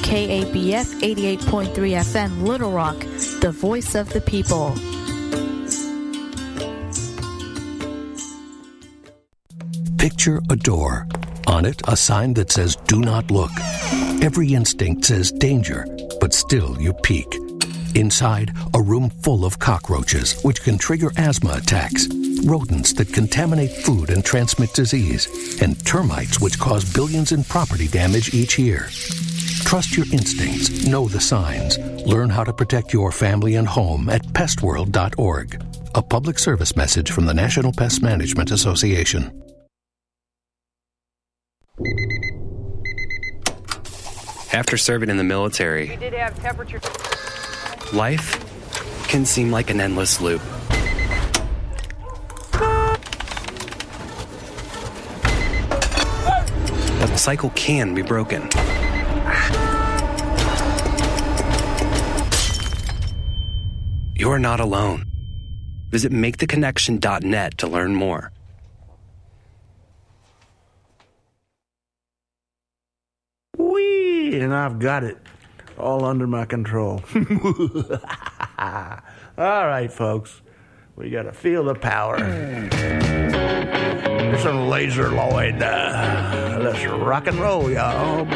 KABF 88.3 FM Little Rock, the voice of the people. Picture a door. On it, a sign that says, "Do not look." Every instinct says danger, but still you peek. Inside, a room full of cockroaches, which can trigger asthma attacks, rodents that contaminate food and transmit disease, and termites which cause billions in property damage each year. Trust your instincts. Know the signs. Learn how to protect your family and home at pestworld.org. A public service message from the National Pest Management Association. After serving in the military, We did have temperature. life can seem like an endless loop. But the cycle can be broken. You're not alone. Visit MakeTheConnection.net to learn more. Whee! And I've got it all under my control. All right, folks. We got to feel the power. Here's some Laser Lloyd. Let's rock and roll, y'all.